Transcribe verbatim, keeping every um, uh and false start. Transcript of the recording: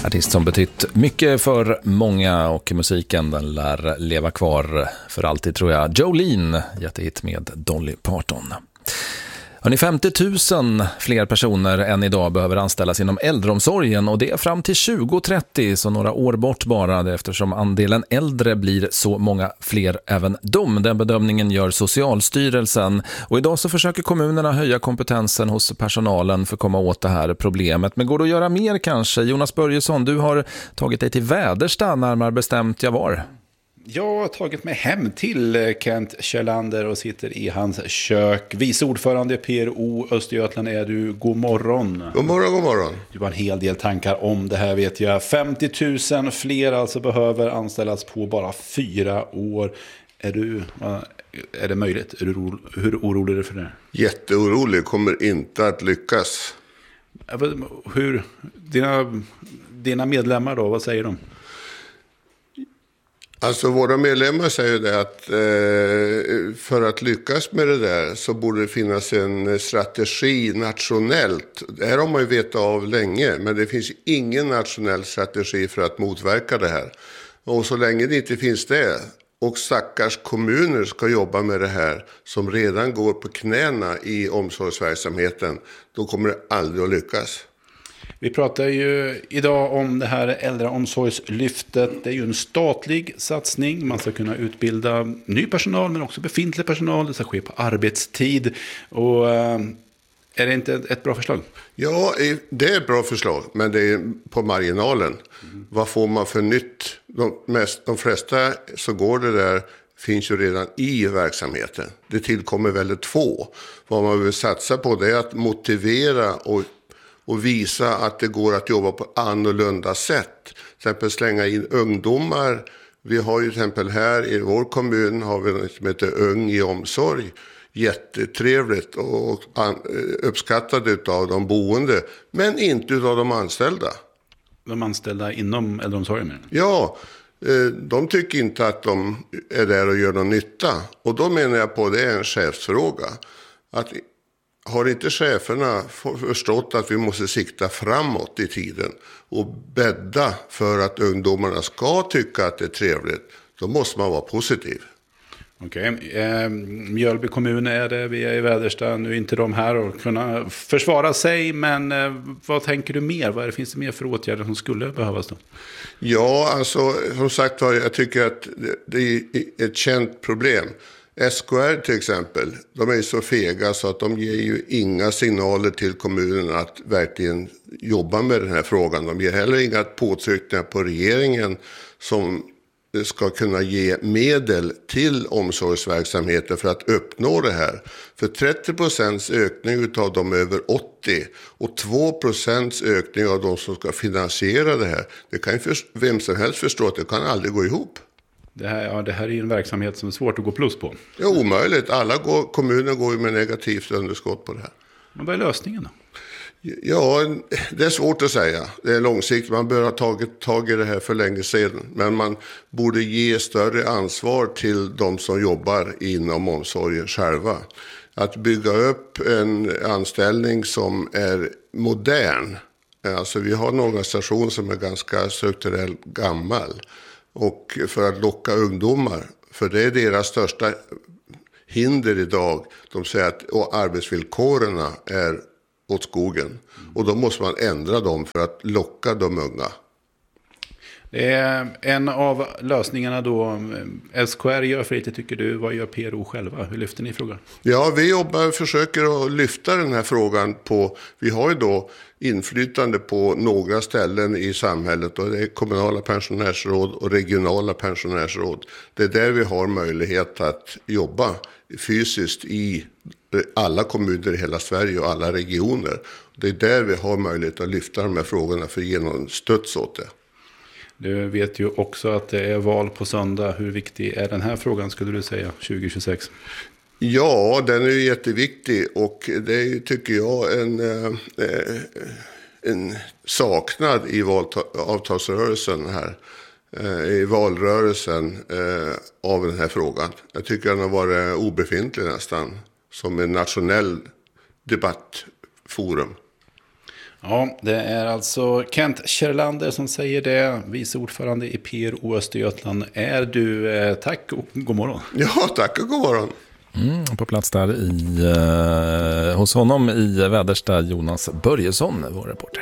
Artist som betytt mycket för många och musiken den lär leva kvar för alltid tror jag. Jolene, jättehit med Dolly Parton. Hörrni, femtio tusen fler personer än idag behöver anställas inom äldreomsorgen och det är fram till tjugo trettio, så några år bort bara, eftersom andelen äldre blir så många fler även de. Den bedömningen gör Socialstyrelsen och idag så försöker kommunerna höja kompetensen hos personalen för att komma åt det här problemet. Men går det att göra mer kanske? Jonas Börjesson, du har tagit dig till Väderstad, närmare bestämt jag var. Jag har tagit mig hem till Kent Kjellander och sitter i hans kök. Vice ordförande P R O Östergötland är du. God morgon. God morgon, god morgon. Du har en hel del tankar om det här vet jag. femtio tusen fler alltså behöver anställas på bara fyra år. Är du, är det möjligt? Är du, hur orolig är du för det? Jätteorolig, kommer inte att lyckas. Hur, dina, dina medlemmar då, vad säger de? Alltså våra medlemmar säger det att eh, för att lyckas med det där så borde det finnas en strategi nationellt. Det här har man ju vetat av länge, men det finns ingen nationell strategi för att motverka det här. Och så länge det inte finns det och stackars kommuner ska jobba med det här som redan går på knäna i omsorgsverksamheten, då kommer det aldrig att lyckas. Vi pratar ju idag om det här äldreomsorgslyftet. Det är ju en statlig satsning. Man ska kunna utbilda ny personal men också befintlig personal. Det ska ske på arbetstid. Och är det inte ett bra förslag? Ja, det är ett bra förslag, men det är på marginalen. Mm. Vad får man för nytt? De, mest, de flesta så går det där finns ju redan i verksamheten. Det tillkommer väldigt få. Vad man vill satsa på det är att motivera och och visa att det går att jobba på annorlunda sätt. Till exempel slänga in ungdomar. Vi har ju till exempel här i vår kommun har vi något som heter Ung i omsorg. Jättetrevligt och uppskattat av de boende. Men inte av de anställda. De anställda inom äldreomsorgen? Ja, de tycker inte att de är där och gör någon nytta. Och då menar jag på det är en chefsfråga. Att har inte cheferna förstått att vi måste sikta framåt i tiden och bädda för att ungdomarna ska tycka att det är trevligt, då måste man vara positiv. Okej, okay. eh, Mjölby kommun är det, vi är i Väderstad, nu är inte de här och kunna försvara sig, men eh, vad tänker du mer? Vad är det, finns det mer för åtgärder som skulle behövas då? Ja, alltså som sagt var, jag tycker att det är ett känt problem. S K R till exempel, de är så fega så att de ger ju inga signaler till kommunen att verkligen jobba med den här frågan. De ger heller inga påtryckningar på regeringen som ska kunna ge medel till omsorgsverksamheten för att uppnå det här. För trettio procents ökning av de över åttio och två procents ökning av de som ska finansiera det här. Det kan ju för, vem som helst förstå att det kan aldrig gå ihop. Det här, ja, det här är ju en verksamhet som är svårt att gå plus på. Det är omöjligt. Alla går, kommuner går ju med negativt underskott på det här. Men vad är lösningen då? Ja, det är svårt att säga. Det är långsiktigt. Man bör ha tagit tag i det här för länge sedan. Men man borde ge större ansvar till de som jobbar inom omsorgen själva. Att bygga upp en anställning som är modern. Alltså vi har en organisation som är ganska strukturellt gammal. Och för att locka ungdomar, för det är deras största hinder idag. De säger att arbetsvillkoren är åt skogen. Och då måste man ändra dem för att locka de unga. Det är en av lösningarna då S K R gör för lite, tycker du. Vad gör P R O själva? Hur lyfter ni frågan? Ja, vi jobbar, försöker att lyfta den här frågan på, vi har ju då inflytande på några ställen i samhället och det är kommunala pensionärsråd och regionala pensionärsråd. Det är där vi har möjlighet att jobba fysiskt i alla kommuner i hela Sverige och alla regioner. Det är där vi har möjlighet att lyfta de här frågorna för att ge någon stöts åt det. Du vet ju också att det är val på söndag. Hur viktig är den här frågan skulle du säga tjugo tjugosex? Ja, den är ju jätteviktig och det är, tycker jag, en, eh, en saknad i avtalsrörelsen här. Eh, I valrörelsen eh, av den här frågan. Jag tycker den har varit obefintlig nästan som en nationell debattforum. Ja, det är alltså Kent Kjærlander som säger det. Vice ordförande i P R O Östergötland är du. Eh, tack och god morgon. Ja, tack och god morgon. Mm, på plats där i, eh, hos honom i Väderstad, Jonas Börjesson, vår reporter.